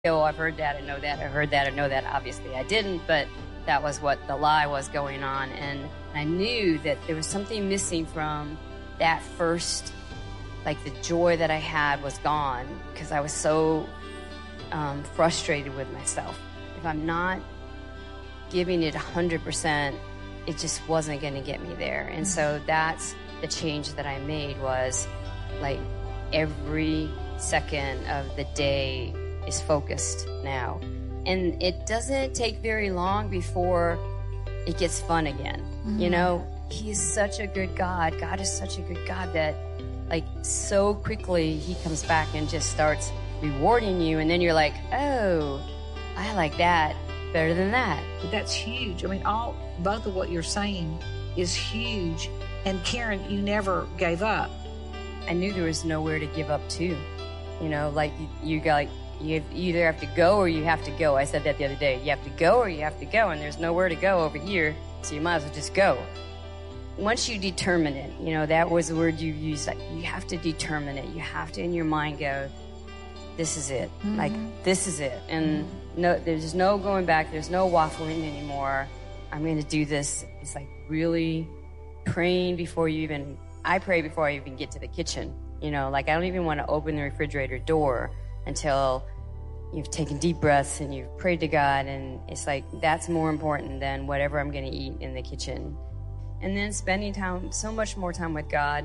oh, I've heard that, I know that, I heard that, I know that. Obviously I didn't, but that was what the lie was going on. And I knew that there was something missing from that first, like the joy that I had was gone because I was so frustrated with myself. If I'm not giving it 100%, it just wasn't going to get me there. And so that's the change that I made, was like every second of the day is focused now. And it doesn't take very long before it gets fun again. You know, he is such a good God. God is such a good God that like so quickly he comes back and just starts rewarding you. And then you're like, oh, I like that better than that. But that's huge. I mean, both of what you're saying is huge. And Karen, you never gave up. I knew there was nowhere to give up to. You know, like you either have to go or you have to go. I said that the other day. You have to go or you have to go, and there's nowhere to go over here, so you might as well just go. Once you determine it, you know, that was the word you used, like you have to determine it. You have to in your mind go, this is it. Like, this is it. And no, there's no going back. There's no waffling anymore. I'm going to do this. It's like really praying before you even, I pray before I even get to the kitchen. You know, like I don't even want to open the refrigerator door until you've taken deep breaths and you've prayed to God. And it's like, that's more important than whatever I'm going to eat in the kitchen. And then spending time, so much more time with God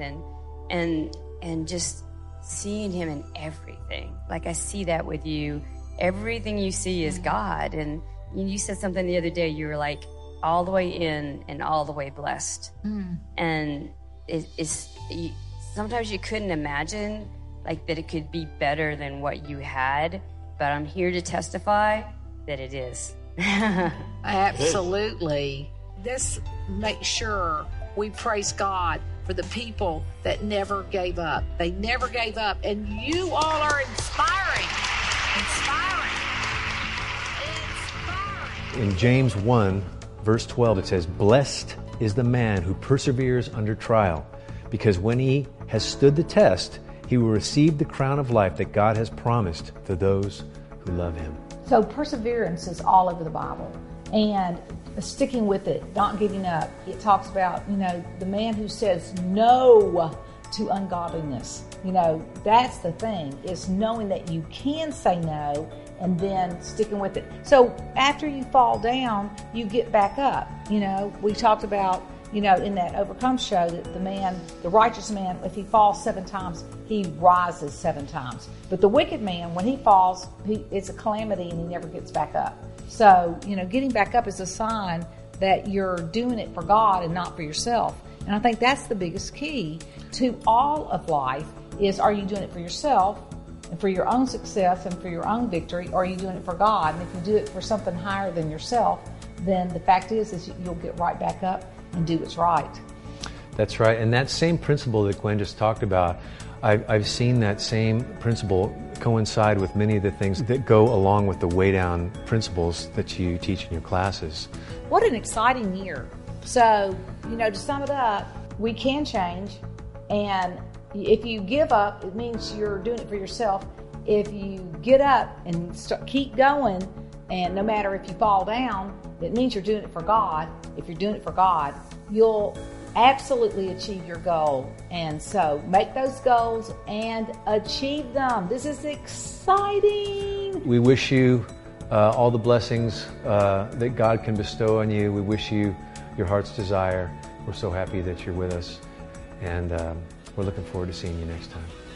and just seeing him in everything. Like I see that with you. Everything you see is God. And you said something the other day, you were like all the way in and all the way blessed. And sometimes you couldn't imagine like that it could be better than what you had, but I'm here to testify that it is. Absolutely. Let's make sure we praise God for the people that never gave up. They never gave up, and you all are inspiring. In James 1, verse 12, it says, "Blessed is the man who perseveres under trial, because when he has stood the test, he will receive the crown of life that God has promised to those who love him." So perseverance is all over the Bible, and sticking with it, not giving up. It talks about, you know, the man who says no to ungodliness. You know, that's the thing, is knowing that you can say no and then sticking with it. So after you fall down, you get back up. You know, we talked about, you know, in that Overcome show that the righteous man, if he falls 7 times, he rises 7 times. But the wicked man, when he falls, it's a calamity and he never gets back up. So, you know, getting back up is a sign that you're doing it for God and not for yourself. And I think that's the biggest key to all of life is, are you doing it for yourself and for your own success and for your own victory, or are you doing it for God? And if you do it for something higher than yourself, then the fact is you'll get right back up and do what's right. That's right. And that same principle that Gwen just talked about, I've seen that same principle coincide with many of the things that go along with the way down principles that you teach in your classes. What an exciting year. So, you know, to sum it up, we can change. And if you give up, it means you're doing it for yourself. If you get up and keep going, and no matter if you fall down, it means you're doing it for God. If you're doing it for God, you'll absolutely achieve your goal. And so make those goals and achieve them. This is exciting. We wish you all the blessings that God can bestow on you. We wish you your heart's desire. We're so happy that you're with us, and we're looking forward to seeing you next time.